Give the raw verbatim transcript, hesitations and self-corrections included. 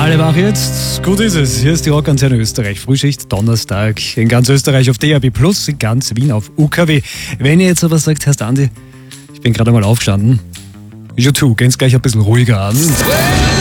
Alle wach jetzt. Gut ist es. Hier ist die Rockantenne Österreich. Frühschicht, Donnerstag. In ganz Österreich auf D A B plus, in ganz Wien auf U K W. Wenn ihr jetzt aber sagt, Herr Andi, ich bin gerade mal aufgestanden. You too, geht's gleich ein bisschen ruhiger an.